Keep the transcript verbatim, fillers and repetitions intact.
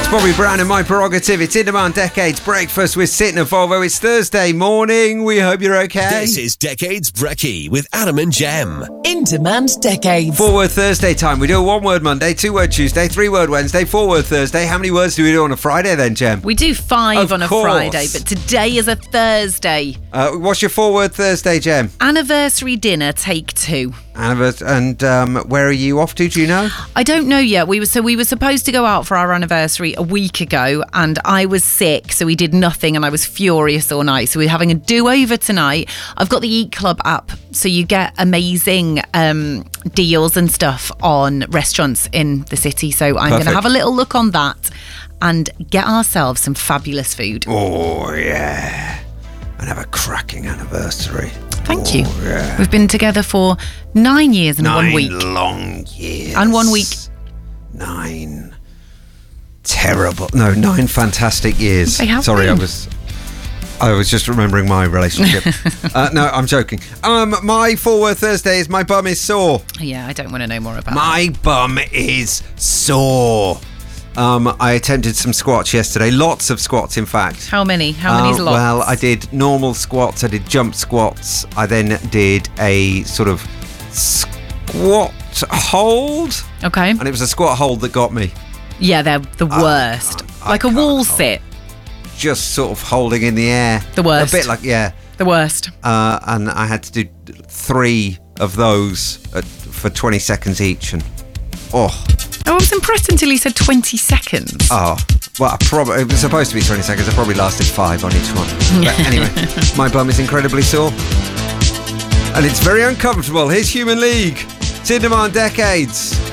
Bobby Brown and My Prerogative. It's In Demand Decades Breakfast with Sitting at Volvo. It's Thursday morning. We hope you're okay. This is Decades Brekkie with Adam and Jem. In Demand Decades. Four-word Thursday time. We do a one-word Monday, two-word Tuesday, three-word Wednesday, four-word Thursday. How many words do we do on a Friday then, Jem? We do five Of on a course. Friday, but today is a Thursday. Uh, what's your four-word Thursday, Jem? Anniversary dinner, take two. Annivers- and um, where are you off to, do you know? I don't know yet. We were so we were supposed to go out for our anniversary a week ago, and I was sick, so we did nothing, and I was furious all night. So we're having a do-over tonight. I've got the Eat Club app, so you get amazing um, deals and stuff on restaurants in the city. So I'm going to Perfect. have a little look on that and get ourselves some fabulous food. Oh, yeah. And have a cracking anniversary. Thank oh, you. Yeah. We've been together for nine years and Nine one week. long years. And one week. Nine terrible, no, nine fantastic years. They have Sorry, been. I was, I was just remembering my relationship. uh, no, I'm joking. Um, my four-word Thursday is my bum is sore. Yeah, I don't want to know more about My bum is sore. Um, I attempted some squats yesterday. Lots of squats, in fact. it. How many? How many's Uh, lots? Well, I did normal squats, I did jump squats, I then did a sort of squat hold, Okay. and it was a squat hold that got me. Yeah, they're the worst. I like a can't wall hold. sit. Just sort of holding in the air. The worst. A bit like, yeah. The worst. Uh, and I had to do three of those at, for twenty seconds each, and oh, Oh, I was impressed until he said twenty seconds. oh. Well, I probably it was supposed to be twenty seconds. I probably lasted five on each one. But anyway, my bum is incredibly sore, and it's very uncomfortable. Here's Human League. It's In Demand Decades.